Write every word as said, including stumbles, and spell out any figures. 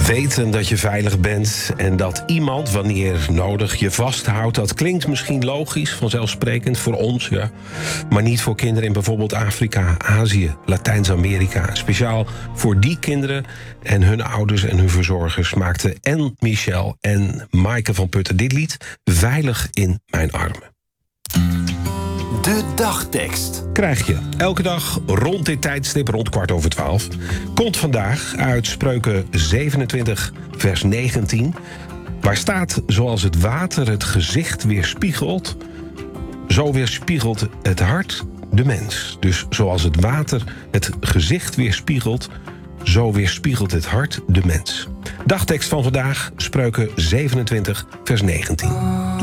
Weten dat je veilig bent en dat iemand, wanneer nodig, je vasthoudt... dat klinkt misschien logisch, vanzelfsprekend voor ons, ja. Maar niet voor kinderen in bijvoorbeeld Afrika, Azië, Latijns-Amerika. Speciaal voor die kinderen en hun ouders en hun verzorgers... maakten en Michel en Maaike van Putten dit lied Veilig in mijn armen. De dagtekst. Krijg je elke dag rond dit tijdstip, rond kwart over twaalf. Komt vandaag uit Spreuken zevenentwintig, vers negentien. Waar staat, zoals het water het gezicht weerspiegelt... zo weerspiegelt het hart de mens. Dus zoals het water het gezicht weerspiegelt... zo weerspiegelt het hart de mens. Dagtekst van vandaag, Spreuken zevenentwintig, vers negentien.